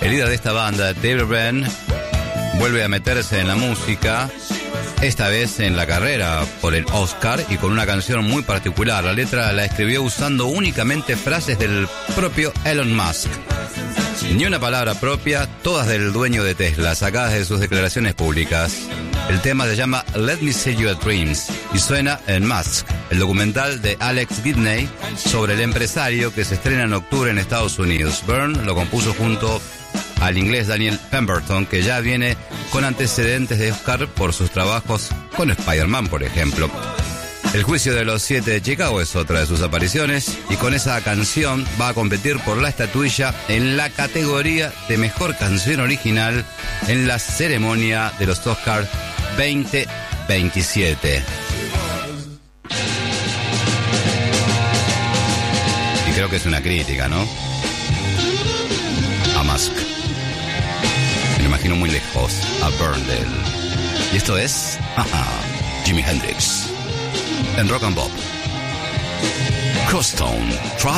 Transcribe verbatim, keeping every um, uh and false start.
El líder de esta banda, David Byrne, vuelve a meterse en la música, esta vez en la carrera por el Oscar y con una canción muy particular. La letra la escribió usando únicamente frases del propio Elon Musk. Ni una palabra propia, todas del dueño de Tesla, sacadas de sus declaraciones públicas. El tema se llama Let Me Sell You a Dreams y suena en Musk, el documental de Alex Gibney sobre el empresario que se estrena en octubre en Estados Unidos. Byrne lo compuso junto al inglés Daniel Pemberton, que ya viene con antecedentes de Oscar por sus trabajos con Spider-Man, por ejemplo. El Juicio de los Siete de Chicago es otra de sus apariciones, y con esa canción va a competir por la estatuilla en la categoría de Mejor Canción Original en la ceremonia de los Oscars veinte veintisiete. Y creo que es una crítica, ¿no? A Musk. Me lo imagino muy lejos, a Byrne. Y esto es Jimi Hendrix en Rock and Pop. Crosstown.